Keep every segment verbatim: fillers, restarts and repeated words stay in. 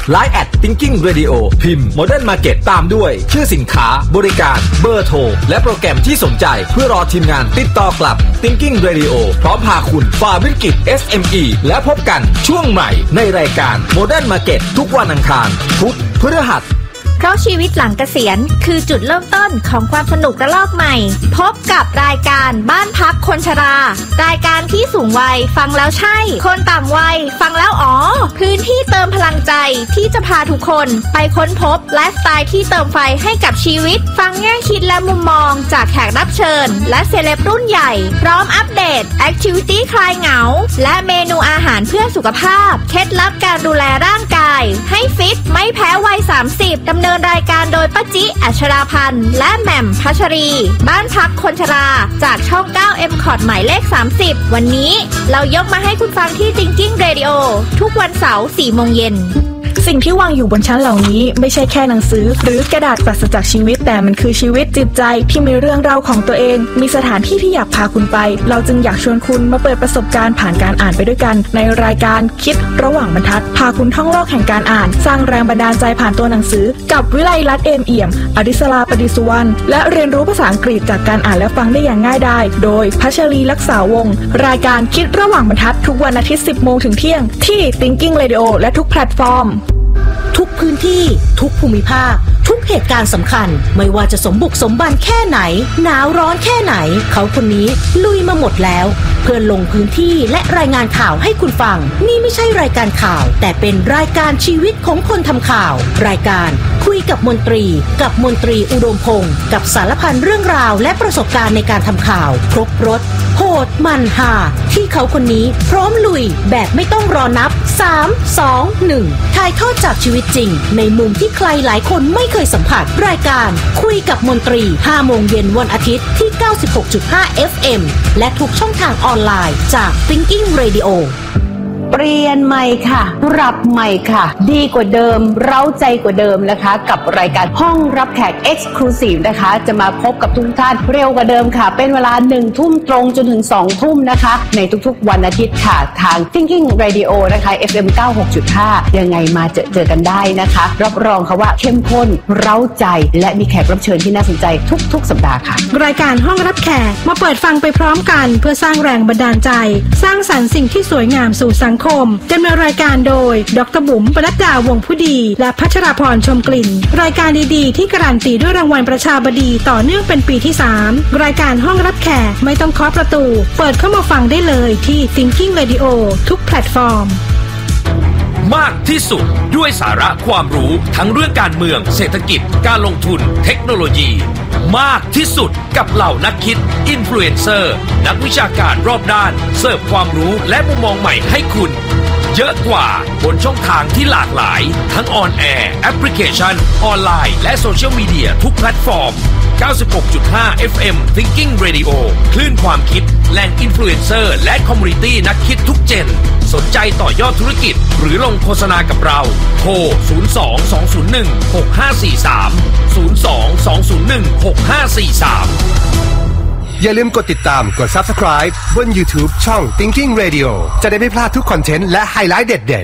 ไลน์ แอท Thinking Radio พิมพ์ Modern Market ตามด้วยชื่อสินค้าบริการเบอร์โทรและโปรแกรมที่สนใจเพื่อรอทีมงานติดต่อกลับ Thinking Radio พร้อมพาคุณฝ่าวิกฤต เอส เอ็ม อี และพบกันช่วงใหม่ในรายการ Modern Market ทุกวันอังคารพุธพฤหัสเพราะชีวิตหลังเกษียณคือจุดเริ่มต้นของความสนุกระลอกใหม่พบกับรายการบ้านพักคนชรารายการที่สูงวัยฟังแล้วใช่คนต่างวัยฟังแล้วอ๋อพื้นที่เติมพลังใจที่จะพาทุกคนไปค้นพบไลฟ์สไตล์ที่เติมไฟให้กับชีวิตฟังแง่คิดและมุมมองจากแขกรับเชิญและเซเลบรุ่นใหญ่พร้อมอัปเดตแอคทิวิตี้คลายเหงาและเมนูอาหารเพื่อสุขภาพเคล็ดลับการดูแลร่างกายให้ฟิตไม่แพ้วัยสามสิบดำเนินรายการโดยป้าจิอัชราพันธ์และแหม่มพัชรีบ้านพักคนชราจากช่อง เก้า เอ็ม คอท หมายเลขสามสิบวันนี้เรายกมาให้คุณฟังที่ Thinking Radio ทุกวันเสาร์ สี่โมงเย็นสิ่งที่วางอยู่บนชั้นเหล่านี้ไม่ใช่แค่หนังสือหรือกระดาษปราศจากชีวิตแต่มันคือชีวิตจิตใจที่มีเรื่องราวของตัวเองมีสถานที่ที่อยากพาคุณไปเราจึงอยากชวนคุณมาเปิดประสบการณ์ผ่านการอ่านไปด้วยกันในรายการคิดระหว่างบรรทัดพาคุณท่องโลกแห่งการอ่านสร้างแรงบันดาลใจผ่านตัวหนังสือกับวิไลลัตน์เอมเอี่ยมอดิศราปดิสุวรรณและเรียนรู้ภาษาอังกฤษจากการอ่านและฟังได้อย่างง่ายดายโดยพัชรีลักษาวงศ์รายการคิดระหว่างบรรทัดทุกวันอาทิตย์ สิบโมงถึงเที่ยงที่ Thinking Radio และทุกแพลตฟอร์มทุกพื้นที่ทุกภูมิภาคทุกเหตุการณ์สำคัญไม่ว่าจะสมบุกสมบันแค่ไหนหนาวร้อนแค่ไหนเขาคนนี้ลุยมาหมดแล้วเพื่อลงพื้นที่และรายงานข่าวให้คุณฟังนี่ไม่ใช่รายการข่าวแต่เป็นรายการชีวิตของคนทำข่าวรายการคุยกับมนตรีกับมนตรีอุดมพงศ์กับสารพันเรื่องราวและประสบการณ์ในการทำข่าวครบรสโหดมันฮาที่เขาคนนี้พร้อมลุยแบบไม่ต้องรอนับสาม สอง หนึ่งถ่ายทอดจากชีวิตจริงในมุมที่ใครหลายคนไม่เคยสัมผัสรายการคุยกับมนตรี ห้าโมงเย็นวันอาทิตย์ที่ เก้าสิบหกจุดห้า เอฟ เอ็ม และทุกช่องทางออนไลน์จาก Thinking Radioเปลี่ยนใหม่ค่ะปรับใหม่ค่ะดีกว่าเดิมเร้าใจกว่าเดิมนะคะกับรายการห้องรับแขก Exclusive นะคะจะมาพบกับทุกท่านเร็วกว่าเดิมค่ะเป็นเวลาหนึ่งทุ่มตรงจนถึงสองทุ่มนะคะในทุกๆวันอาทิตย์ค่ะทาง Thinking Radio นะคะ เอฟ เอ็ม เก้าสิบหกจุดห้า ยังไงมาเจอเจอกันได้นะคะรับรองค่ะว่าเข้มข้นเร้าใจและมีแขกรับเชิญที่น่าสนใจทุกๆสัปดาห์ค่ะรายการห้องรับแขกมาเปิดฟังไปพร้อมกันเพื่อสร้างแรงบันดาลใจสร้างสรรค์สิ่งที่สวยงามสู่สังคมดำเนินรายการโดยดร.บุ๋มปนัดดาวงผู้ดีและพัชราพรชมกลิ่นรายการดีๆที่การันตีด้วยรางวัลประชาบดีต่อเนื่องเป็นปีที่สามรายการห้องรับแขกไม่ต้องเคาะประตูเปิดเข้ามาฟังได้เลยที่ Thinking Radio ทุกแพลตฟอร์มมากที่สุดด้วยสาระความรู้ทั้งเรื่องการเมืองเศรษฐกิจการลงทุนเทคโนโลยีมากที่สุดกับเหล่านักคิดอินฟลูเอนเซอร์นักวิชาการรอบด้านเสิร์ฟความรู้และมุมมองใหม่ให้คุณเยอะกว่าบนช่องทางที่หลากหลายทั้งออนแอร์แอปพลิเคชันออนไลน์และโซเชียลมีเดียทุกแพลตฟอร์ม เก้าสิบหกจุดห้า เอฟ เอ็ม Thinking Radio คลื่นความคิดแหล่งอินฟลูเอนเซอร์และคอมมูนิตี้นักคิดทุกเจนสนใจต่อยอดธุรกิจหรือลงโฆษณากับเราโทรศูนย์ สอง สอง ศูนย์ หนึ่ง หก ห้า สี่ สาม ศูนย์ สอง สอง ศูนย์ หนึ่ง หก ห้า สี่ สามอย่าลืมกดติดตามกด Subscribe บน YouTube ช่อง Thinking Radio จะได้ไม่พลาดทุกคอนเทนต์และไฮไลท์เด็ด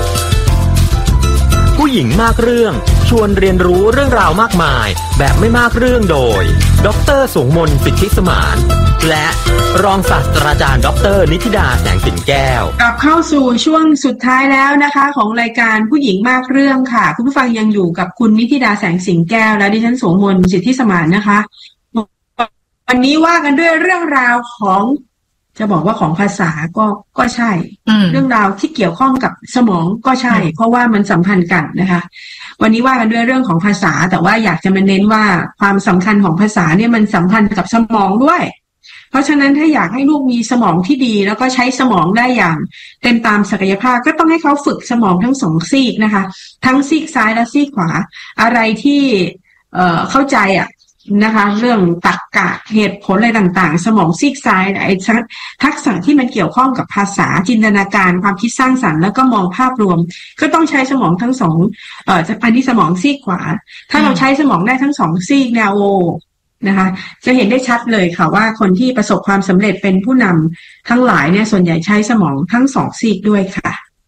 ๆผู้หญิงมากเรื่องชวนเรียนรู้เรื่องราวมากมายแบบไม่มากเรื่องโดยดร.สูงมนต์สิทธิสมานและรองศาสตราจารย์ดร.นิธิดาแสงสินแก้วกลับเข้าสู่ช่วงสุดท้ายแล้วนะคะของรายการผู้หญิงมากเรื่องค่ะคุณผู้ฟังยังอยู่กับคุณนิธิดาแสงสินแก้วและดิฉันสูงมนต์สิทธิสมานนะคะวันนี้ว่ากันด้วยเรื่องราวของจะบอกว่าของภาษาก็ก็ใช่เรื่องราวที่เกี่ยวข้องกับสมองก็ใช่เพราะว่ามันสัมพันธ์กันนะคะวันนี้ว่ากันด้วยเรื่องของภาษาแต่ว่าอยากจะมาเน้นว่าความสำคัญของภาษาเนี่ยมันสัมพันธ์กับสมองด้วยเพราะฉะนั้นถ้าอยากให้ลูกมีสมองที่ดีแล้วก็ใช้สมองได้อย่างเต็มตามศักยภาพก็ต้องให้เขาฝึกสมองทั้งสองซีกนะคะทั้งซีกซ้ายและซีกขวาอะไรที่เอ่อเข้าใจอ่ะนะคะเรื่องตรรกะเหตุผลอะไรต่างๆสมองซีกซ้ายไอ้ทักษะที่มันเกี่ยวข้องกับภาษาจินตนาการความคิดสร้างสรรค์แล้วก็มองภาพรวมก็ต้องใช้สมองทั้งสองเอ่ออันนี้สมองซีกขวาถ้าเราใช้สมองได้ทั้งสองซีกแนวโอนะคะจะเห็นได้ชัดเลยค่ะว่าคนที่ประสบความสำเร็จเป็นผู้นำทั้งหลายเนี่ยส่วนใหญ่ใช้สมองทั้งสองซีกด้วยค่ะ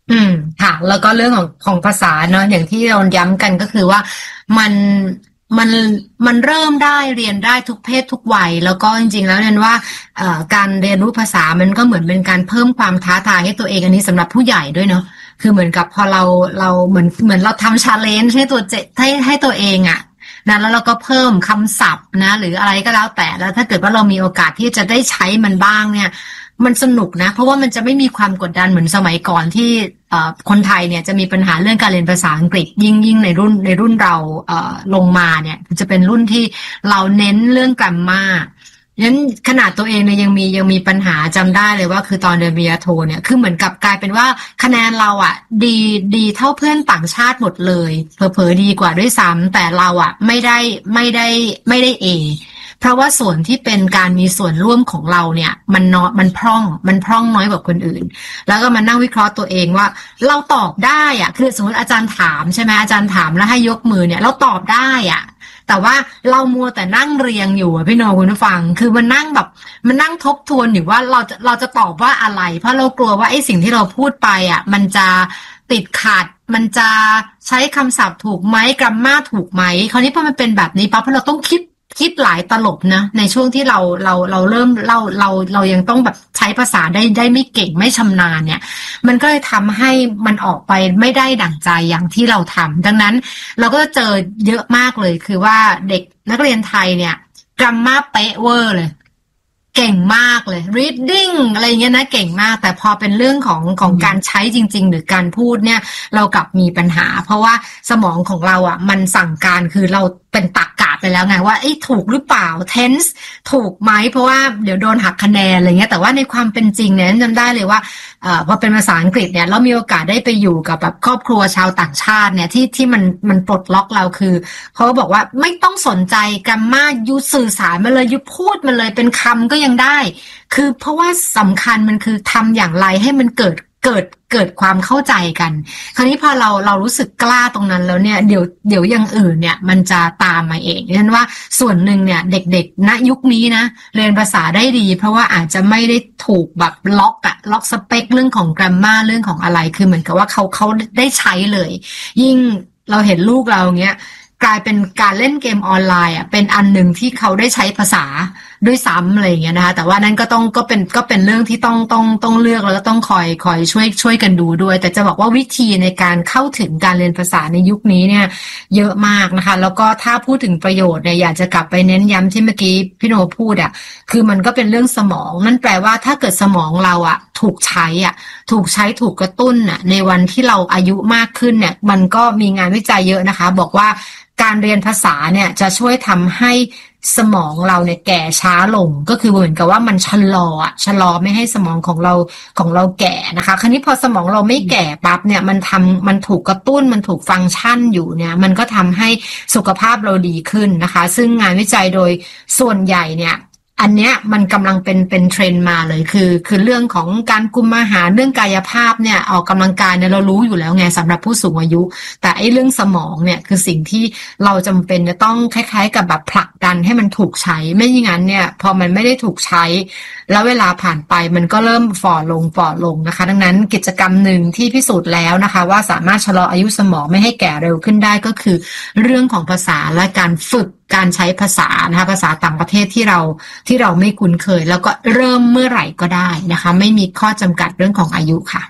อืมค่ะแล้วก็เรื่องของของภาษาเนาะอย่างที่เราย้ำกันก็คือว่ามันมันมันเริ่มได้เรียนได้ทุกเพศทุกวัยแล้วก็จริงๆแล้วเนี่ยว่าเอ่อการเรียนรู้ภาษามันก็เหมือนเป็นการเพิ่มความท้าทายให้ตัวเองอันนี้สำหรับผู้ใหญ่ด้วยเนาะคือเหมือนกับพอเราเราเหมือนเหมือนเราทำ challenge ให้ตัวเจให้ให้ตัวเองอะนะแล้วเราก็เพิ่มคำศัพท์นะหรืออะไรก็แล้วแต่แล้วถ้าเกิดว่าเรามีโอกาสที่จะได้ใช้มันบ้างเนี่ยมันสนุกนะเพราะว่ามันจะไม่มีความกดดันเหมือนสมัยก่อนที่คนไทยเนี่ยจะมีปัญหาเรื่องการเรียนภาษาอังกฤษยิ่งยิ่งในรุ่นในรุ่นเราลงมาเนี่ยจะเป็นรุ่นที่เราเน้นเรื่องแกรมมางั้นขนาดตัวเองเนี่ยยังมียังมีปัญหาจำได้เลยว่าคือตอนเรียนปริญญาโทเนี่ยคือเหมือนกับกลายเป็นว่าคะแนนเราอ่ะดีดีเท่าเพื่อนต่างชาติหมดเลยเผลอๆดีกว่าด้วยซ้ำแต่เราอ่ะไม่ได้ไม่ได้ไม่ได้เอเพราะว่าส่วนที่เป็นการมีส่วนร่วมของเราเนี่ยมันน้อยมันพร่องมันพร่องน้อยกว่าคนอื่นแล้วก็มานั่งวิเคราะห์ตัวเองว่าเราตอบได้อ่ะคือสมมติอาจารย์ถามใช่ไหมอาจารย์ถามแล้วให้ยกมือเนี่ยเราตอบได้อ่ะแต่ว่าเรามัวแต่นั่งเรียงอยู่พี่น้องคุณผู้ฟังคือมันนั่งแบบมันนั่งทบทวนอยู่ว่าเราจะเราจะตอบว่าอะไรเพราะเรากลัวว่าไอ้สิ่งที่เราพูดไปอ่ะมันจะติดขัดมันจะใช้คำศัพท์ถูกไหมกราฟมาถูกไหมคราวนี้พอมันเป็นแบบนี้ปั๊บเราต้องคิดคิดหลายตลบนะในช่วงที่เราเราเราเริ่มเราเราเรายังต้องแบบใช้ภาษาได้ได้ไม่เก่งไม่ชำนาญเนี่ยมันก็เลยทำให้มันออกไปไม่ได้ดั่งใจอย่างที่เราทำดังนั้นเราก็เจอเยอะมากเลยคือว่าเด็กนักเรียนไทยเนี่ยกราฟมาเป๊ะเวอร์เลยเก่งมากเลย reading อะไรเงี้ยนะเก่งมากแต่พอเป็นเรื่องของของการใช้จริงๆหรือการพูดเนี่ยเรากลับมีปัญหาเพราะว่าสมองของเราอ่ะมันสั่งการคือเราเป็นตรรกะไปแล้วไงว่าไอ้ถูกหรือเปล่า tense ถูกไหมเพราะว่าเดี๋ยวโดนหักคะแนนอะไรเงี้ยแต่ว่าในความเป็นจริงเนี่ยจำได้เลยว่าเอ่อพอเป็นภาษาอังกฤษเนี่ยเรามีโอกาสได้ไปอยู่กับแบบครอบครัวชาวต่างชาติเนี่ยที่ที่มันมันปลดล็อกเราคือเขาบอกว่าไม่ต้องสนใจกราฟมายูสื่อสารมาเลยยูพูดมาเลยเป็นคำก็ยังได้คือเพราะว่าสำคัญมันคือทำอย่างไรให้มันเกิดเกิดเกิดความเข้าใจกันคราวนี้พอเราเรารู้สึกกล้าตรงนั้นแล้วเนี่ยเดี๋ยวเดี๋ยวอย่างอื่นเนี่ยมันจะตามมาเองฉะนั้นว่าส่วนหนึ่งเนี่ยเด็กๆณยุคนี้นะเรียนภาษาได้ดีเพราะว่าอาจจะไม่ได้ถูกแบบล็อกอะล็อกสเปคเรื่องของแกรมมาเรื่องของอะไรคือเหมือนกับว่าเขาเขาได้ใช้เลยยิ่งเราเห็นลูกเราเงี้ยกลายเป็นการเล่นเกมออนไลน์อ่ะเป็นอันหนึ่งที่เขาได้ใช้ภาษาด้วยซ้ำอะไรอย่างเงี้ยนะคะแต่ว่านั้นก็ต้องก็เป็นก็เป็นเรื่องที่ต้องต้องต้องเลือกแล้วก็ต้องคอยคอยช่วยช่วยกันดูด้วยแต่จะบอกว่าวิธีในการเข้าถึงการเรียนภาษาในยุคนี้เนี่ยเยอะมากนะคะแล้วก็ถ้าพูดถึงประโยชน์เนี่ยอยากจะกลับไปเน้นย้ำที่เมื่อกี้พี่โนพูดอ่ะคือมันก็เป็นเรื่องสมองนั่นแปลว่าถ้าเกิดสมองเราอ่ะถูกใช้อ่ะถูกใช้ถูกกระตุ้นอ่ะในวันที่เราอายุมากขึ้นเนี่ยมันก็มีงานวิจัยเยอะนะคะบอกว่าการเรียนภาษาเนี่ยจะช่วยทำให้สมองเราเนี่ยแก่ช้าลงก็คือเหมือนกับว่ามันชะลออ่ะชะลอไม่ให้สมองของเราของเราแก่นะคะคราวนี้พอสมองเราไม่แก่ปั๊บเนี่ยมันทำมันถูกกระตุ้นมันถูกฟังก์ชันอยู่เนี่ยมันก็ทำให้สุขภาพเราดีขึ้นนะคะซึ่งงานวิจัยโดยส่วนใหญ่เนี่ยอันเนี้ยมันกำลังเป็นเป็นเทรนด์มาเลยคือคือเรื่องของการกุมอาหารเรื่องกายภาพเนี่ยออกกำลังกายเนี่ยเรารู้อยู่แล้วไงสำหรับผู้สูงอายุแต่ไอ้เรื่องสมองเนี่ยคือสิ่งที่เราจำเป็นจะต้องคล้ายๆกับแบบผลักดันให้มันถูกใช้ไม่อย่างนั้นเนี่ยพอมันไม่ได้ถูกใช้แล้วเวลาผ่านไปมันก็เริ่มฝ่อลงฝ่อลงนะคะดังนั้นกิจกรรมหนึ่งที่พิสูจน์แล้วนะคะว่าสามารถชะลออายุสมองไม่ให้แก่เร็วขึ้นได้ก็คือเรื่องของภาษาและการฝึกการใช้ภาษานะคะภาษาต่างประเทศที่เราที่เราไม่คุ้นเคยแล้วก็เริ่มเมื่อไหร่ก็ได้นะคะไม่มีข้อจำกัดเรื่องของอายุค่ะ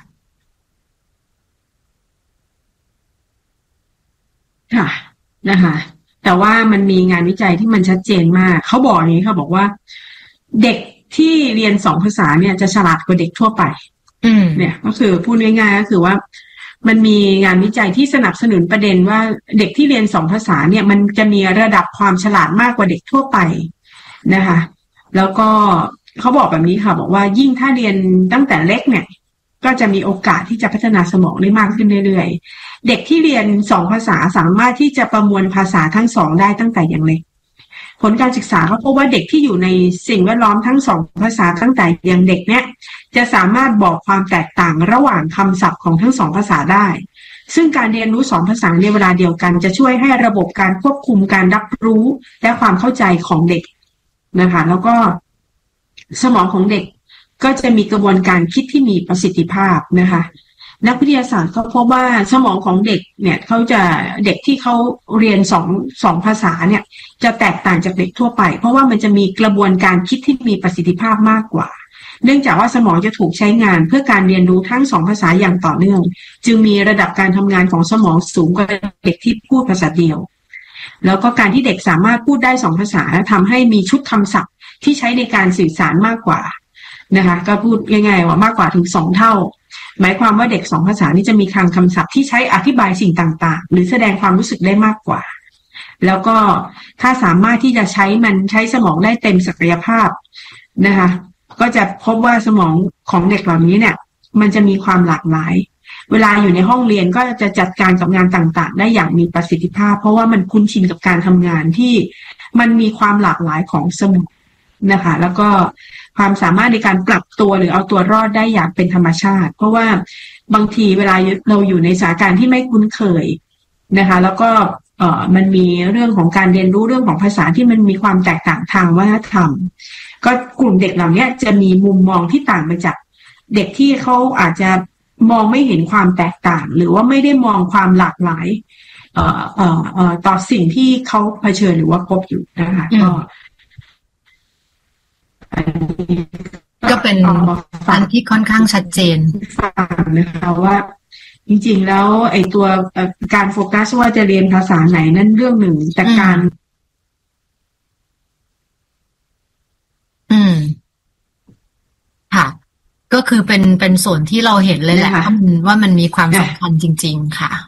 ค่ะนะคะแต่ว่ามันมีงานวิจัยที่มันชัดเจนมากเขาบอกอย่างนี้เขาบอกว่าเด็กที่เรียนสองภาษาเนี่ยจะฉลาดกว่าเด็กทั่วไปอืมเนี่ยก็คือพูดง่ายๆก็คือว่ามันมีงานวิจัยที่สนับสนุนประเด็นว่าเด็กที่เรียนสองภาษาเนี่ยมันจะมีระดับความฉลาดมากกว่าเด็กทั่วไปนะคะแล้วก็เขาบอกแบบนี้ค่ะบอกว่ายิ่งถ้าเรียนตั้งแต่เล็กเนี่ยก็จะมีโอกาสที่จะพัฒนาสมองได้มากขึ้นเรื่อยๆเด็กที่เรียนสองภาษาสามารถที่จะประมวลภาษาทั้งสองได้ตั้งแต่ยังเล็กผลการศึกษาเขาพบว่าเด็กที่อยู่ในสิ่งแวดล้อมทั้งสองภาษาตั้งแต่ยังเด็กเนี่ยจะสามารถบอกความแตกต่างระหว่างคำศัพท์ของทั้งสองภาษาได้ซึ่งการเรียนรู้สองภาษาในเวลาเดียวกันจะช่วยให้ระบบการควบคุมการรับรู้และความเข้าใจของเด็กนะคะแล้วก็สมองของเด็กก็จะมีกระบวนการคิดที่มีประสิทธิภาพนะคะนักวิทยาศาสตร์เขาพบว่าสมองของเด็กเนี่ยเขาจะเด็กที่เขาเรียนสองสองภาษาเนี่ยจะแตกต่างจากเด็กทั่วไปเพราะว่ามันจะมีกระบวนการคิดที่มีประสิทธิภาพมากกว่าเนื่องจากว่าสมองจะถูกใช้งานเพื่อการเรียนรู้ทั้งสองภาษาอย่างต่อเนื่องจึงมีระดับการทำงานของสมองสูงกว่าเด็กที่พูดภาษาเดียวแล้วก็การที่เด็กสามารถพูดได้สองภาษาทำให้มีชุดคำศัพท์ที่ใช้ในการสื่อสารมากกว่านะคะก็พูดง่ายๆว่ามากกว่าถึงสองเท่าหมายความว่าเด็กสองภาษานี้จะมีคลังคำศัพท์ที่ใช้อธิบายสิ่งต่างๆหรือแสดงความรู้สึกได้มากกว่าแล้วก็ถ้าสามารถที่จะใช้มันใช้สมองได้เต็มศักยภาพนะคะก็จะพบว่าสมองของเด็กเหล่านี้เนี่ยมันจะมีความหลากหลายเวลาอยู่ในห้องเรียนก็จะจัดการกับงานต่างๆได้อย่างมีประสิทธิภาพเพราะว่ามันคุ้นชินกับการทำงานที่มันมีความหลากหลายของสมองนะคะแล้วก็ความสามารถในการปรับตัวหรือเอาตัวรอดได้อย่างเป็นธรรมชาติเพราะว่าบางทีเวลาเราอยู่ในสถานการณ์ที่ไม่คุ้นเคยนะคะแล้วก็เอ่อมันมีเรื่องของการเรียนรู้เรื่องของภาษาที่มันมีความแตกต่างทางวัฒนธรรมก็กลุ่มเด็กเหล่านี้จะมีมุมมองที่ต่างไปจากเด็กที่เขาอาจจะมองไม่เห็นความแตกต่างหรือว่าไม่ได้มองความหลากหลายเอ่อเอ่อเอ่อต่อสิ่งที่เขาเผชิญหรือว่าพบอยู่นะคะก็ก็เป็นอันที่ค่อนข้างชัดเจนฟังนะคะว่าจริงๆแล้วไอ้ตัวการโฟกัสว่าจะเรียนภาษาไหนนั่นเรื่องหนึ่งแต่การอืมค่ะก็คือเป็นเป็นส่วนที่เราเห็นเลยแหละว่ามันว่ามันมีความสำคัญจริงๆค่ะ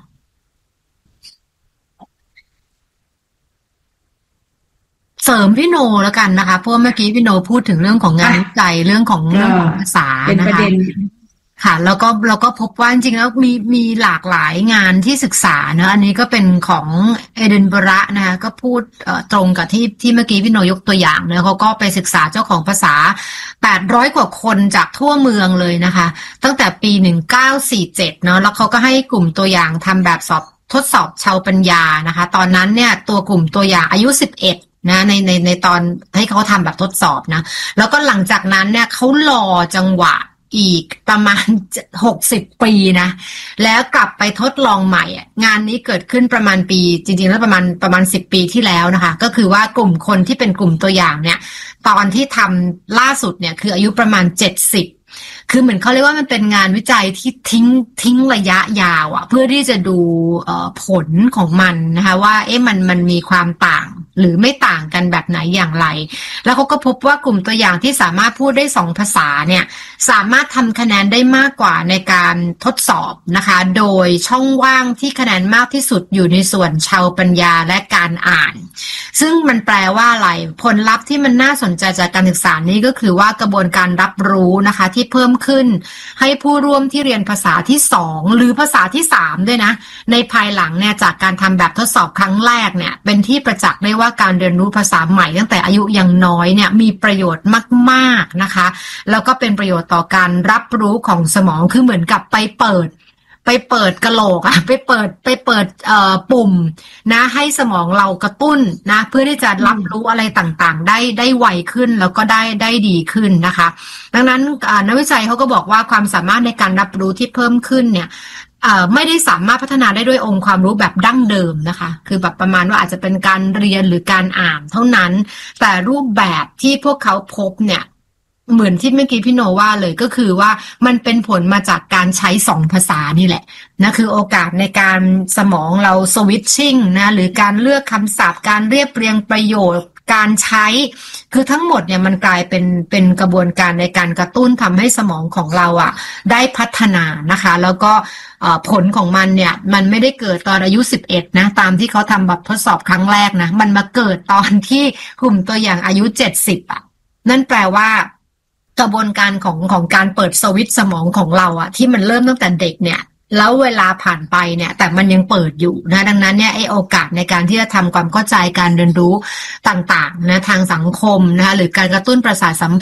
เสริมพี่โนแล้วกันนะคะเพราะเมื่อกี้พี่โนพูดถึงเรื่องของงานวิจัยเรื่องของเรื่องของภาษานะคะค่ะแล้วก็เราก็พบว่าจริงๆแล้วมีมีหลากหลายงานที่ศึกษาเนอะอันนี้ก็เป็นของเอดินบะระนะคะก็พูดเอ่อตรงกับที่ที่เมื่อกี้พี่โนยกตัวอย่างเนอะเขาก็ไปศึกษาเจ้าของภาษาแปดร้อยกว่าคนจากทั่วเมืองเลยนะคะตั้งแต่ปีหนึ่งพันเก้าร้อยสี่สิบเจ็ดเนอะแล้วเขาก็ให้กลุ่มตัวอย่างทำแบบสอบทดสอบชาวปัญญานะคะตอนนั้นเนี่ยตัวกลุ่มตัวอย่างอายุสิบเอ็ดนะในในในตอนให้เขาทำแบบทดสอบนะแล้วก็หลังจากนั้นเนี่ยเขารอจังหวะอีกประมาณหกสิบปีนะแล้วกลับไปทดลองใหม่งานนี้เกิดขึ้นประมาณปีจริงๆแล้วประมาณประมาณสิบปีที่แล้วนะคะก็คือว่ากลุ่มคนที่เป็นกลุ่มตัวอย่างเนี่ยตอนที่ทำล่าสุดเนี่ยคืออายุประมาณเจ็ดสิบคือเหมือนเขาเรียกว่ามันเป็นงานวิจัยที่ทิ้งทิ้งระยะยาวอ่ะเพื่อที่จะดูเอ่อผลของมันนะคะว่าเอ๊ะมันมันมีความต่างหรือไม่ต่างกันแบบไหนอย่างไรแล้วเขาก็พบว่ากลุ่มตัวอย่างที่สามารถพูดได้สองภาษาเนี่ยสามารถทำคะแนนได้มากกว่าในการทดสอบนะคะโดยช่องว่างที่คะแนนมากที่สุดอยู่ในส่วนชาวปัญญาและการอ่านซึ่งมันแปลว่าอะไรผลลัพธ์ที่มันน่าสนใจจากการศึกษานี้ก็คือว่ากระบวนการรับรู้นะคะที่เพิ่มขึ้นให้ผู้ร่วมที่เรียนภาษาที่สองหรือภาษาที่สามด้วยนะในภายหลังเนี่ยจากการทำแบบทดสอบครั้งแรกเนี่ยเป็นที่ประจักษ์ได้ว่าการเรียนรู้ภาษาใหม่ตั้งแต่อายุยังน้อยเนี่ยมีประโยชน์มากๆนะคะแล้วก็เป็นประโยชน์ต่อการรับรู้ของสมองคือเหมือนกับไปเปิดไปเปิดกะโหลกอะไปเปิดไปเปิดเอ่อปุ่มนะให้สมองเรากระตุ้นนะเพื่อที่จะรับรู้อะไรต่างๆได้ได้ไวขึ้นแล้วก็ได้ได้ดีขึ้นนะคะดังนั้นนักวิจัยเขาก็บอกว่าความสามารถในการรับรู้ที่เพิ่มขึ้นเนี่ยไม่ได้สามารถพัฒนาได้ด้วยองค์ความรู้แบบดั้งเดิมนะคะคือแบบประมาณว่าอาจจะเป็นการเรียนหรือการอ่านเท่านั้นแต่รูปแบบที่พวกเขาพบเนี่ยเหมือนที่เมื่อกี้พี่โนว่าเลยก็คือว่ามันเป็นผลมาจากการใช้สองภาษานี่แหละนะคือโอกาสในการสมองเราสวิตชิ่งนะหรือการเลือกคำศัพท์การเรียบเรียงประโยคการใช้คือทั้งหมดเนี่ยมันกลายเป็นเป็นกระบวนการในการกระตุ้นทำให้สมองของเราอ่ะได้พัฒนานะคะแล้วก็ผลของมันเนี่ยมันไม่ได้เกิดตอนอายุสิบเอ็ดนะตามที่เขาทำแบบทดสอบครั้งแรกนะมันมาเกิดตอนที่กลุ่มตัวอย่างอายุเจ็ดสิบอ่ะนั่นแปลว่ากระบวนการของของการเปิดสวิตช์สมองของเราอะที่มันเริ่มตั้งแต่เด็กเนี่ยแล้วเวลาผ่านไปเนี่ยแต่มันยังเปิดอยู่นะดังนั้นเนี่ยไอ้โอกาสในการที่จะทำความเข้าใจการเรียนรู้ต่างๆนะทางสังคมนะคะหรือการกระตุ้นประสาทสัมผัส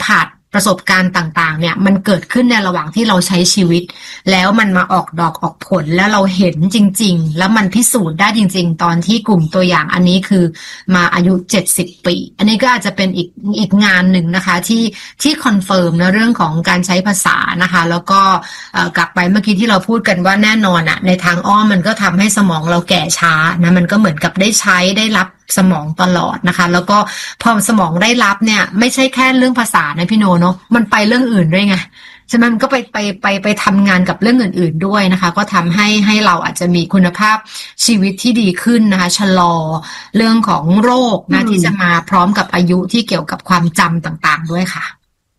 ประสบการณ์ต่างๆเนี่ยมันเกิดขึ้นในระหว่างที่เราใช้ชีวิตแล้วมันมาออกดอกออกผลแล้วเราเห็นจริงๆแล้วมันพิสูจน์ได้จริงๆตอนที่กลุ่มตัวอย่างอันนี้คือมาอายุเจ็ดสิบปีอันนี้ก็อาจจะเป็นอีกอีกงานหนึ่งนะคะที่ที่คอนเฟิร์มในเรื่องของการใช้ภาษานะคะแล้วก็กลับไปเมื่อกี้ที่เราพูดกันว่าแน่นอนอะในทางอ้อมมันก็ทำให้สมองเราแก่ช้านะมันก็เหมือนกับได้ใช้ได้รับสมองตลอดนะคะแล้วก็พอสมองได้รับเนี่ยไม่ใช่แค่เรื่องภาษานะพี่โนเนาะมันไปเรื่องอื่นด้วยไงใช่ไหมมันก็ไปไปไปไปทำงานกับเรื่องอื่นๆด้วยนะคะก็ทำให้ให้เราอาจจะมีคุณภาพชีวิตที่ดีขึ้นนะคะชะลอเรื่องของโรคนะที่จะมาพร้อมกับอายุที่เกี่ยวกับความจำต่างๆด้วยค่ะ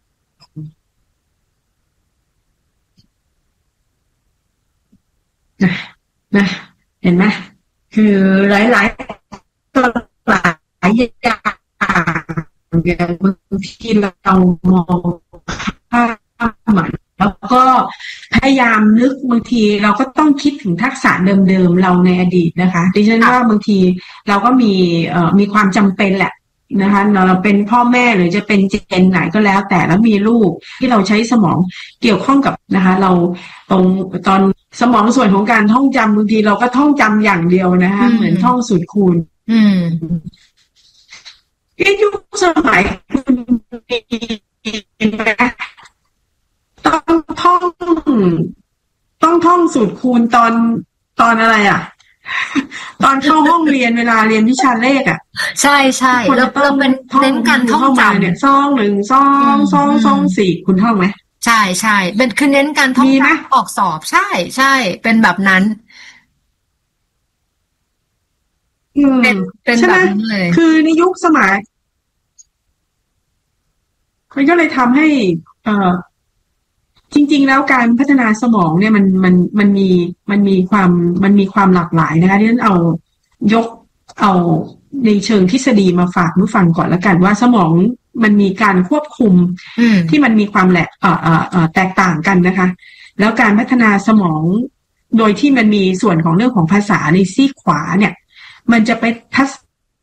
นะนะเห็นไหมคือหลายๆตัวหลายอย่างอย่างบางทีเรามองภาพเหมือนแล้วก็พยายามนึกบางทีเราก็ต้องคิดถึงทักษะเดิมๆเราในอดีตนะคะดิฉันว่าบางทีเราก็มีเอ่อมีความจำเป็นแหละนะคะเราเป็นพ่อแม่หรือจะเป็นเจนไหนก็แล้วแต่แล้วมีลูกที่เราใช้สมองเกี่ยวข้องกับนะคะเราตรงตอนสมองส่วนของการท่องจำบางทีเราก็ท่องจำอย่างเดียวนะคะเหมือนท่องสูตรคูณอืมยุคสมัยคุณต้องท่องต้องท่องสูตรคูณตอนตอนอะไรอ่ะตอนเข้าห้องเรียนเวลาเรียนวิชาเลขอ่ะใช่ใช่แล้วเราเป็นเน้นการท่องจำเนี่ยซองหนึ่งซองซองซองสี่คุณท่องไหมใช่ใช่เป็นคือเน้นการท่องจำออกสอบใช่ใช่เป็นแบบนั้นเป็นเป็นแบบนั้นเลยคือในยุคสมัยมันก็เลยทำให้เอ่อจริงๆแล้วการพัฒนาสมองเนี่ยมันมันมันมีมันมีความมันมีความหลากหลายนะคะที่ฉันเอายกเอาในเชิงทฤษฎีมาฝากผู้ฟังก่อนแล้วกันว่าสมองมันมีการควบคุมที่มันมีความแหละเอ่อเอ่อเอ่อแตกต่างกันนะคะแล้วการพัฒนาสมองโดยที่มันมีส่วนของเรื่องของภาษาในซีกขวาเนี่ยมันจะไปทัศ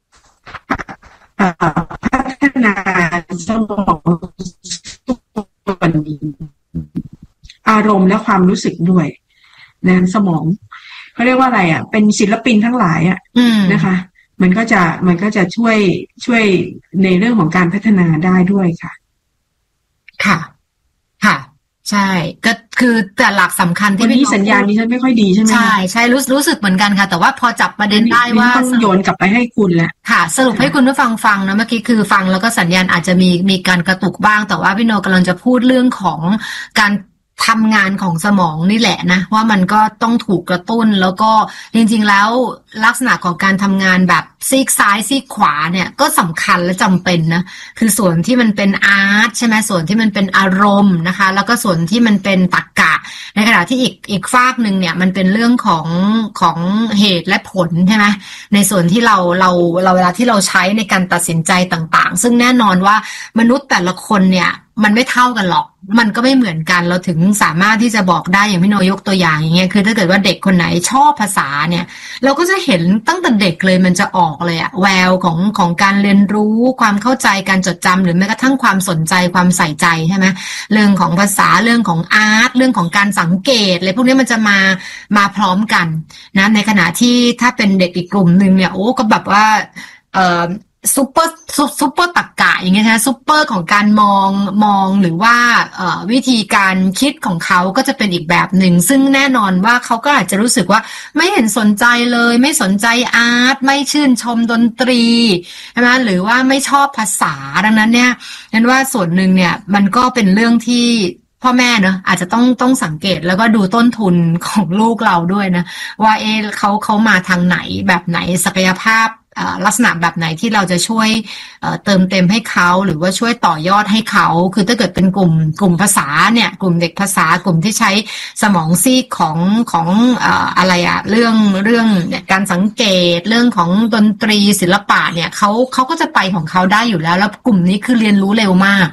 พัฒนาสมองส่วนอารมณ์และความรู้สึกด้วยนะสมองเขาเรียกว่าอะไรอ่ะเป็นศิลปินทั้งหลายอ่ะนะคะมันก็จะมันก็จะช่วยช่วยในเรื่องของการพัฒนาได้ด้วยค่ะค่ะค่ะใช่ก็คือแต่หลักสำคัญที่วันนี้สัญญาณนี้ฉันไม่ค่อยดีใช่ไหมใช่ใช่รู้รู้สึกเหมือนกันค่ะแต่ว่าพอจับประเด็นได้ว่าต้องโยนกลับไปให้คุณแหละค่ะสรุปให้คุณผู้ฟังฟังนะเมื่อกี้คือฟังแล้วก็สัญญาณอาจจะมีมีการกระตุกบ้างแต่ว่าพี่โนกำลังจะพูดเรื่องของการทำงานของสมองนี่แหละนะว่ามันก็ต้องถูกกระตุ้นแล้วก็จริงๆแล้วลักษณะของการทำงานแบบซีกซ้ายซีกขวาเนี่ยก็สำคัญและจำเป็นนะคือส่วนที่มันเป็นอาร์ตใช่ไหมส่วนที่มันเป็นอารมณ์นะคะแล้วก็ส่วนที่มันเป็นตรรกะในขณะที่อีกอีกฝากหนึ่งเนี่ยมันเป็นเรื่องของของเหตุและผลใช่ไหมในส่วนที่เราเราเราเวลาที่เราใช้ในการตัดสินใจต่างๆซึ่งแน่นอนว่ามนุษย์แต่ละคนเนี่ยมันไม่เท่ากันหรอกมันก็ไม่เหมือนกันเราถึงสามารถที่จะบอกได้อย่างพี่โนยกตัวอย่างอย่างเงี้ยคือถ้าเกิดว่าเด็กคนไหนชอบภาษาเนี่ยเราก็จะเห็นตั้งแต่เด็กเลยมันจะออกเลยอะแววของของการเรียนรู้ความเข้าใจการจดจำหรือแม้กระทั่งความสนใจความใส่ใจใช่ไหมเรื่องของภาษาเรื่องของอาร์ตเรื่องของการสังเกตอะไรพวกนี้มันจะมามาพร้อมกันนะในขณะที่ถ้าเป็นเด็กอีกกลุ่มนึงเนี่ยโอ้ก็แบบว่าเอ่อซุปเปอร์ซุปเปอร์ตรรกะอย่างเงี้ยนะซุปเปอร์ของการมองมองหรือว่าเอ่อวิธีการคิดของเขาก็จะเป็นอีกแบบหนึ่งซึ่งแน่นอนว่าเขาก็อาจจะรู้สึกว่าไม่เห็นสนใจเลยไม่สนใจอาร์ตไม่ชื่นชมดนตรีใช่ไหมหรือว่าไม่ชอบภาษาดังนั้นเนี่ยนั้นว่าส่วนหนึ่งเนี่ยมันก็เป็นเรื่องที่พ่อแม่เนอะอาจจะต้องต้องสังเกตแล้วก็ดูต้นทุนของลูกเราด้วยนะว่าเออเขาเขามาทางไหนแบบไหนศักยภาพลักษณะแบบไหนที่เราจะช่วยเติมเต็มให้เขาหรือว่าช่วยต่อยอดให้เขาคือถ้าเกิดเป็นกลุ่มกลุ่มภาษาเนี่ยกลุ่มเด็กภาษากลุ่มที่ใช้สมองซีกของของอะไรอะเรื่องเรื่องการสังเกตเรื่องของดนตรีศิลปะเนี่ยเขาเขาก็จะไปของเขาได้อยู่แล้วแล้วกลุ่มนี้คือเรียนรู้เร็วมาก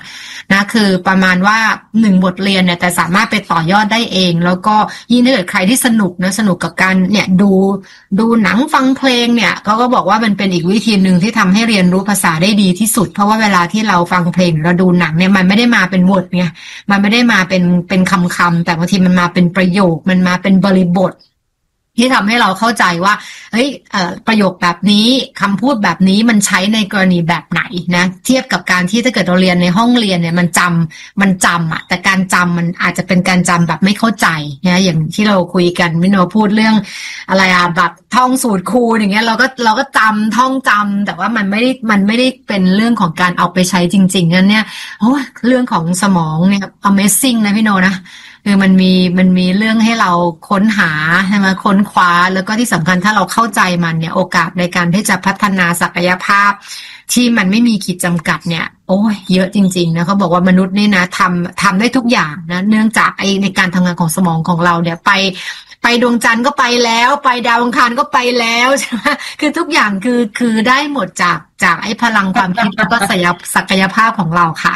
นะคือประมาณว่าหนึ่งบทเรียนเนี่ยแต่สามารถไปต่อยอดได้เองแล้วก็ยิ่งถ้าเกิดใครที่สนุกนะสนุกกับการเนี่ยดูดูหนังฟังเพลงเนี่ยเขาก็บอกว่ามันเป็นอีกวิธีหนึ่งที่ทำให้เรียนรู้ภาษาได้ดีที่สุดเพราะว่าเวลาที่เราฟังเพลงเราดูหนังเนี่ยมันไม่ได้มาเป็นบทไงมันไม่ได้มาเป็นเป็นคำคำแต่บางทีมันมาเป็นประโยคมันมาเป็นบริบทที่ทำให้เราเข้าใจว่าเฮ้ยเอ่อประโยคแบบนี้คำพูดแบบนี้มันใช้ในกรณีแบบไหนนะเทียบกับการที่ถ้าเกิดเราเรียนในห้องเรียนเนี่ยมันจำมันจำอะแต่การจำมันอาจจะเป็นการจำแบบไม่เข้าใจนะอย่างที่เราคุยกันมิโนพูดเรื่องอะไรอะแบบท่องสูตรคูณอย่างเงี้ยเราก็เราก็จำท่องจำแต่ว่ามันไม่ได้มันไม่ได้เป็นเรื่องของการเอาไปใช้จริงๆนั่นเนี่ยโอ้ยเรื่องของสมองเนี่ย Amazing นะพี่โนนะคือมันมีมันมีเรื่องให้เราค้นหาใช่ไหมค้นคว้าแล้วก็ที่สำคัญถ้าเราเข้าใจมันเนี่ยโอกาสในการที่จะพัฒนาศักยภาพที่มันไม่มีขีดจำกัดเนี่ยโอ้ยเยอะจริงๆนะเขาบอกว่ามนุษย์นี่นะทำทำได้ทุกอย่างนะเนื่องจากไอในการทำงานของสมองของเราเนี่ยไปไปดวงจันทร์ก็ไปแล้วไปดาวอังคารก็ไปแล้วใช่ไหมคือทุกอย่างคือคือได้หมดจากจากไอพลังความคิดแล้วก็ศักยภาพของเราค่ะ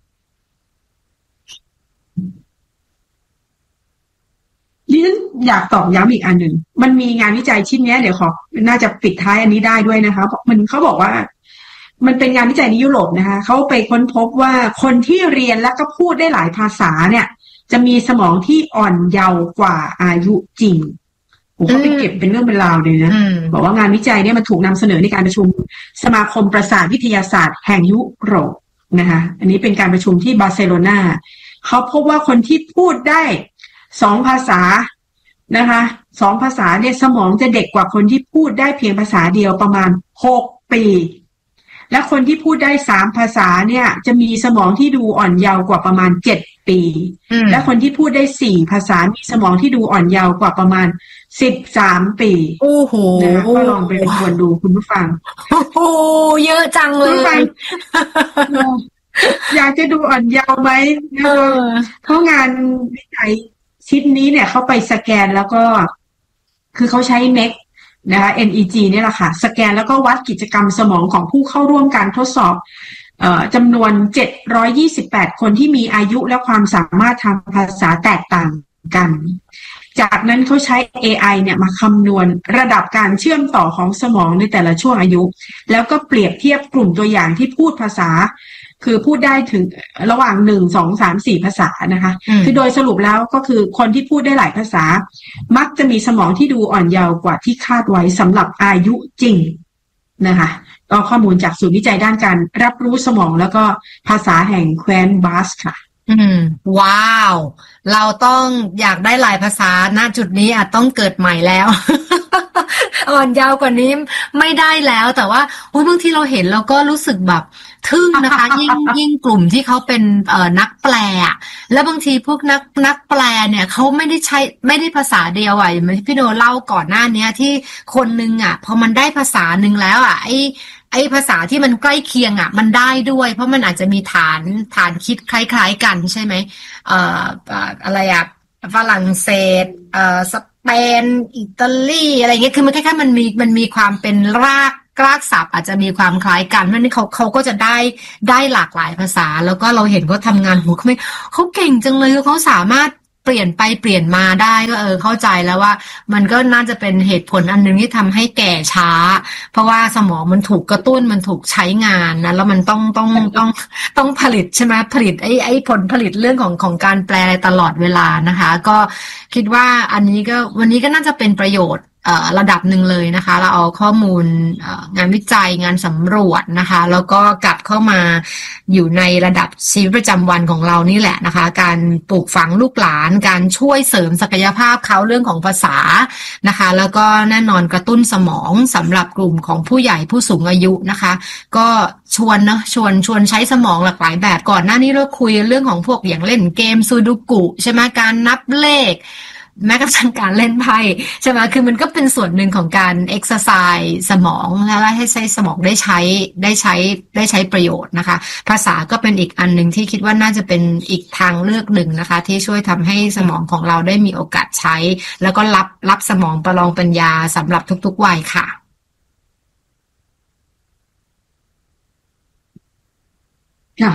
ดิฉันอยากตอบย้ำอีกอันหนึ่งมันมีงานวิจัยชิ้นนี้เดี๋ยวขอน่าจะปิดท้ายอันนี้ได้ด้วยนะคะมันเขาบอกว่ามันเป็นงานวิจัยในยุโรปนะคะเขาไปค้นพบว่าคนที่เรียนและก็พูดได้หลายภาษาเนี่ยจะมีสมองที่อ่อนเยาว์กว่าอายุจริงผมเขาไปเก็บเป็นเรื่องเป็นราวเลยนะบอกว่างานวิจัยเนี่ยมันถูกนำเสนอในการประชุมสมาคมประสาทวิทยาศาสตร์แห่งยุโรปนะคะอันนี้เป็นการประชุมที่บาร์เซโลนาเขาพบว่าคนที่พูดได้สองภาษานะคะสองภาษาเนี่ยสมองจะเด็กกว่าคนที่พูดได้เพียงภาษาเดียวประมาณหกปีและคนที่พูดได้สามภาษาเนี่ยจะมีสมองที่ดูอ่อนเยาว์กว่าประมาณเจ็ดปีและคนที่พูดได้สี่ภาษามีสมองที่ดูอ่อนเยาว์กว่าประมาณสิบสามปีโอ้โหนะก็ลองไปทวนดูคุณผู้ฟังโอ้โหเยอะจังเลยอยากจะดูอ่อนเยาว์ไหมเพราะงานวิจัยชิ้นนี้เนี่ยเขาไปสแกนแล้วก็คือเขาใช้ เอ็น อี จี นะคะ เอ็น อี จี เนี่ยแหละค่ะสแกนแล้วก็วัดกิจกรรมสมองของผู้เข้าร่วมการทดสอบเอ่อจำนวนเจ็ดร้อยยี่สิบแปดคนที่มีอายุและความสามารถทางภาษาแตกต่างกันจากนั้นเขาใช้ เอ ไอ เนี่ยมาคำนวณระดับการเชื่อมต่อของสมองในแต่ละช่วงอายุแล้วก็เปรียบเทียบกลุ่มตัวอย่างที่พูดภาษาคือพูดได้ถึงระหว่างหนึ่ง สอง สาม สี่ภาษานะคะคือโดยสรุปแล้วก็คือคนที่พูดได้หลายภาษามักจะมีสมองที่ดูอ่อนเยาว์กว่าที่คาดไว้สำหรับอายุจริงนะคะก็ข้อมูลจากศูนย์วิจัยด้านการรับรู้สมองแล้วก็ภาษาแห่งแคว้นบาสก์ค่ะอืมว้าวเราต้องอยากได้หลายภาษาณจุดนี้อาจต้องเกิดใหม่แล้ว อ่อนยาวกว่านี้ไม่ได้แล้วแต่ว่าโอ้ยบางทีเราเห็นเราก็รู้สึกแบบทึ่งนะคะ ยิ่งยิ่งกลุ่มที่เขาเป็นเอ่อนักแปลแล้วบางทีพวกนักนักแปลเนี่ยเขาไม่ได้ใช้ไม่ได้ภาษาเดียวอ่ะอย่างที่พี่โนเล่าก่อนหน้านี้ที่คนนึงอ่ะพอมันได้ภาษานึงแล้วอ่ะไอไอภาษาที่มันใกล้เคียงอ่ะมันได้ด้วยเพราะมันอาจจะมีฐานฐานคิดคล้ายๆกันใช่ไหมเอ่ออะไรอ่ะฝรั่งเศสเอ่อสเปนอิตาลีอะไรเงี้ยคือมันคล้ายๆมันมีมันมีความเป็นรากรากศัพท์อาจจะมีความคล้ายกันเพราะนี่เขาเขาก็จะได้ได้หลากหลายภาษาแล้วก็เราเห็นเขาทำงานหัวเขาไม่เขาเก่งจังเลยเขาสามารถเปลี่ยนไปเปลี่ยนมาได้ก็เออเข้าใจแล้วว่ามันก็น่าจะเป็นเหตุผลอันนึงที่ทำให้แก่ช้าเพราะว่าสมองมันถูกกระตุ้นมันถูกใช้งานนะแล้วมันต้องต้องต้องต้องผลิตใช่ไหมผลิตไอ้ไอ้ผลผลิตเรื่องของของการแปลตลอดเวลานะคะก็คิดว่าอันนี้ก็วันนี้ก็น่าจะเป็นประโยชน์ระดับหนึ่งเลยนะคะเราเอาข้อมูลงานวิจัยงานสำรวจนะคะแล้วก็กลับเข้ามาอยู่ในระดับชีวิตประจำวันของเรานี่แหละนะคะการปลูกฝังลูกหลานการช่วยเสริมศักยภาพเขาเรื่องของภาษานะคะแล้วก็แน่นอนกระตุ้นสมองสำหรับกลุ่มของผู้ใหญ่ผู้สูงอายุนะคะก็ชวนเนาะชวนชวนใช้สมองหลากหลายแบบก่อนหน้านี้เราคุยเรื่องของพวกอย่างเล่นเกมซูดูกุใช่ไหมการนับเลขแม้กระทั่งการเล่นไพ่ใช่ไหมคือมันก็เป็นส่วนหนึ่งของการเอ็กซ์ไซส์สมองแล้วให้ใช้สมองได้ใช้ได้ใช้ได้ใช้ประโยชน์นะคะภาษาก็เป็นอีกอันหนึ่งที่คิดว่าน่าจะเป็นอีกทางเลือกหนึ่งนะคะที่ช่วยทำให้สมองของเราได้มีโอกาสใช้แล้วก็รับรับสมองประลองปัญญาสำหรับทุกๆวัยค่ะค่ะ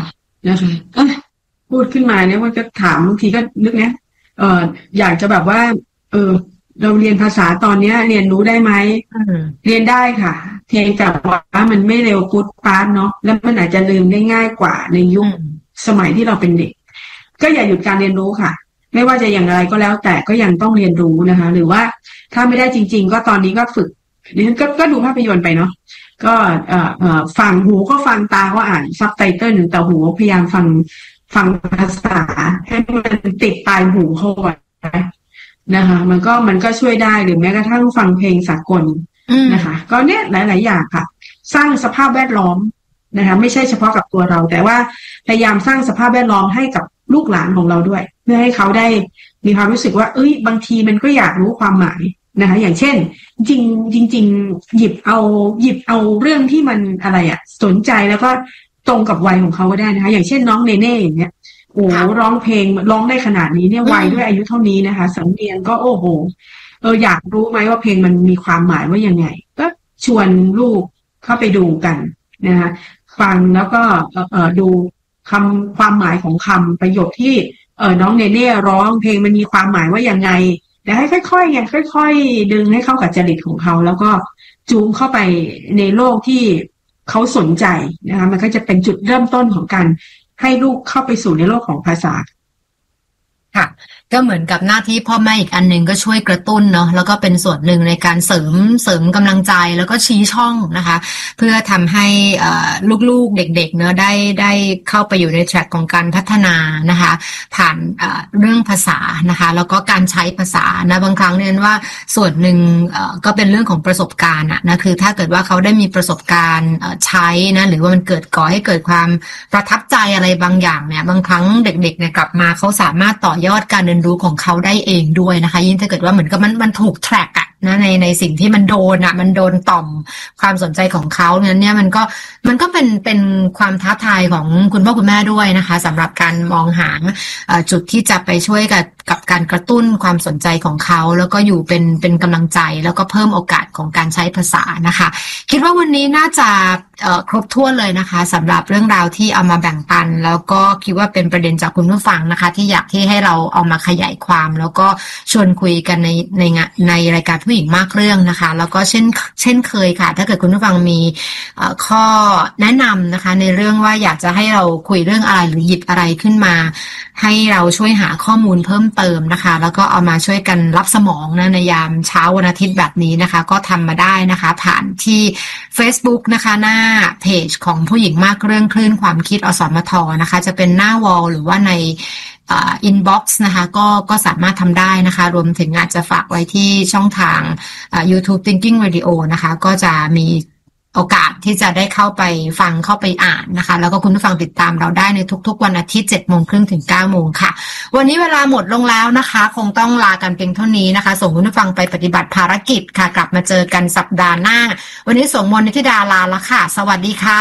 นะคะเออพูดขึ้นมาเนี่ยว่าก็ถามบางทีก็นึกเนี้ยเอออยากจะแบบว่าเออเราเรียนภาษาตอนเนี้ยเรียนรู้ได้ไหมเรียนได้ค่ะเพียงแต่ว่ามันไม่เร็วปุ๊บปั๊บเนาะแล้วมันอาจจะลืมได้ง่ายกว่าในยุคสมัยที่เราเป็นเด็กก็อย่าหยุดการเรียนรู้ค่ะไม่ว่าจะอย่างไรก็แล้วแต่ก็ยังต้องเรียนรู้นะคะหรือว่าถ้าไม่ได้จริงๆก็ตอนนี้ก็ฝึกดิฉันก็ก็ดูภาพยนตร์ไปเนาะก็เอ่อเอ่อฟังหูก็ฟังตาก็อ่านซับไตเติลแต่หูพยายามฟังฟังภาษาให้มันติดปลายหูเข้าไว้นะคะมันก็มันก็ช่วยได้หรือแม้กระทั่งฟังเพลงสากลนะคะก็เนี่ยหลายๆอย่างค่ะสร้างสภาพแวดล้อมนะคะไม่ใช่เฉพาะกับตัวเราแต่ว่าพยายามสร้างสภาพแวดล้อมให้กับลูกหลานของเราด้วยเพื่อให้เขาได้มีความรู้สึกว่าเอ้ยบางทีมันก็อยากรู้ความหมายนะคะอย่างเช่นจริงจริงๆหยิบเอาหยิบเอาเรื่องที่มันอะไรอ่ะสนใจแล้วก็ตรงกับวัยของเขาก็ได้นะคะอย่างเช่นน้องเนเน่อย่างเงี้ยโอ้ร้องเพลงร้องได้ขนาดนี้เนี่ยวัยด้วยอายุเท่านี้นะคะสำเนียงก็โอ้โหเอออยากรู้ไหมว่าเพลงมันมีความหมายว่ายังไงก็ชวนลูกเข้าไปดูกันนะคะฟังแล้วก็เอ่อดูคำความหมายของคำประโยคที่เออน้องเนเน่ร้องเพลงมันมีความหมายว่ายังไงแต่ให้ค่อยๆไงค่อยๆดึงให้เข้ากับจริตของเขาแล้วก็จูงเข้าไปในโลกที่เขาสนใจนะคะมันก็จะเป็นจุดเริ่มต้นของการให้ลูกเข้าไปสู่ในโลกของภาษาค่ะก็เหมือนกับหน้าที่พ่อแม่อีกอันนึงก็ช่วยกระตุ้นเนาะแล้วก็เป็นส่วนหนึ่งในการเสริมเสริมกำลังใจแล้วก็ชี้ช่องนะคะเพื่อทำให้ลูกๆเด็กๆเนาะได้ได้เข้าไปอยู่ในแทร็กของการพัฒนานะคะผ่านเรื่องภาษานะคะแล้วก็การใช้ภาษานะบางครั้งเนี่ยว่าส่วนหนึ่งก็เป็นเรื่องของประสบการณ์อะนะคือถ้าเกิดว่าเขาได้มีประสบการณ์ใช้นะหรือว่ามันเกิดก่อให้เกิดความประทับใจอะไรบางอย่างเนี่ยบางครั้งเด็กๆเนี่ยกลับมาเขาสามารถต่อยอดการเรียนรู้ของเขาได้เองด้วยนะคะยิ่งถ้าเกิดว่าเหมือนกับมันมันถูกแทร็กอะนะในในสิ่งที่มันโดนอะมันโดนต่อมความสนใจของเขาเนี่ยเนี่ยมันก็มันก็เป็นเป็นความท้าทายของคุณพ่อคุณแม่ด้วยนะคะสำหรับการมองหาจุดที่จะไปช่วยกับกับการกระตุ้นความสนใจของเขาแล้วก็อยู่เป็นเป็นกำลังใจแล้วก็เพิ่มโอกาสของการใช้ภาษานะคะคิดว่าวันนี้น่าจะครบถ้วนเลยนะคะสำหรับเรื่องราวที่เอามาแบ่งปันแล้วก็คิดว่าเป็นประเด็นจากคุณผู้ฟังนะคะที่อยากที่ให้เราเอามาขยายความแล้วก็ชวนคุยกันในในในรายการผู้หญิงมากเรื่องนะคะแล้วก็เช่นเช่นเคยค่ะถ้าเกิดคุณผู้ฟังมีข้อแนะนำนะคะในเรื่องว่าอยากจะให้เราคุยเรื่องอะไรหรือหยิบอะไรขึ้นมาให้เราช่วยหาข้อมูลเพิ่มเติมนะคะแล้วก็เอามาช่วยกันรับสมองนะในยามเช้าวันอาทิตย์แบบนี้นะคะก็ทำมาได้นะคะผ่านที่ Facebook นะคะหน้าเพจของผู้หญิงมากเรื่องคลื่นความคิดอสมทนะคะจะเป็นหน้าวอลหรือว่าในอ่า inbox นะคะก็ก็สามารถทำได้นะคะรวมถึงอาจจะฝากไว้ที่ช่องทางอ่า YouTube Thinking Radio นะคะก็จะมีโอกาสที่จะได้เข้าไปฟังเข้าไปอ่านนะคะแล้วก็คุณผู้ฟังติดตามเราได้ในทุกๆวันอาทิตย์ เจ็ดโมงครึ่งถึง เก้าโมงค่ะวันนี้เวลาหมดลงแล้วนะคะคงต้องลากันเพียงเท่านี้นะคะส่งคุณผู้ฟังไปปฏิบัติภารกิจค่ะกลับมาเจอกันสัปดาห์หน้าวันนี้ส่งมนต์นิธิดาลาละค่ะสวัสดีค่ะ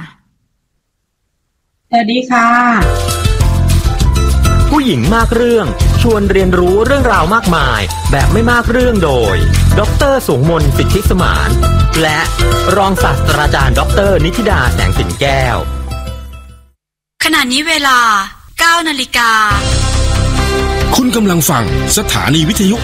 สวัสดีค่ะผู้หญิงมากเรื่องชวนเรียนรู้เรื่องราวมากมายแบบไม่มากเรื่องโดยดร.สงมนต์สิทธิสมานและรองศาสตราจารย์ดร.นิธิดาแสงสิงแก้วขณะนี้เวลา เก้านาฬิกาคุณกำลังฟังสถานีวิทยุ